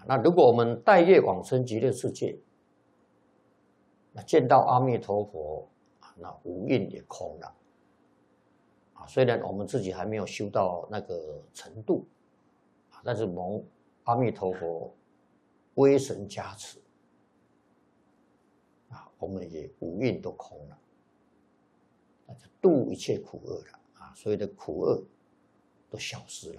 那如果我们带业往生极乐世界，那见到阿弥陀佛，那五蕴也空了。虽然我们自己还没有修到那个程度，但是蒙阿弥陀佛威神加持，我们也五蕴都空了，那就度一切苦厄了所有的苦厄都消失了